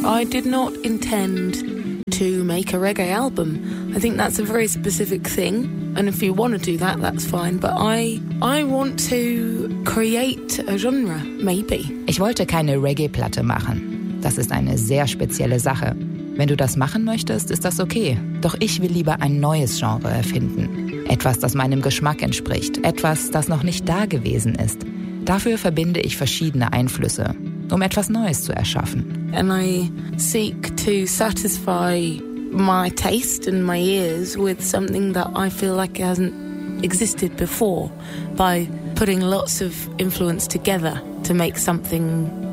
I did not intend to make a reggae album. I think that's a very specific thing. And if you want to do that, that's fine. But I want to create a genre, maybe. Ich wollte keine Reggae-Platte machen. Das ist eine sehr spezielle Sache. Wenn du das machen möchtest, ist das okay. Doch ich will lieber ein neues Genre erfinden. Etwas, das meinem Geschmack entspricht. Etwas, das noch nicht da gewesen ist. Dafür verbinde ich verschiedene Einflüsse, um etwas Neues zu erschaffen. And I seek to satisfy my taste and my ears with something that I feel like hasn't existed before by putting lots of influence together to make something